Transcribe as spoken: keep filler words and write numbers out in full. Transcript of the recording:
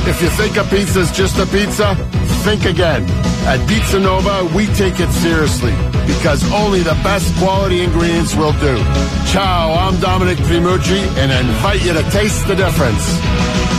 If you think a pizza's just a pizza, think again. At Pizza Nova, we take it seriously because only the best quality ingredients will do. Ciao, I'm Dominic Primucci, and I invite you to taste the difference.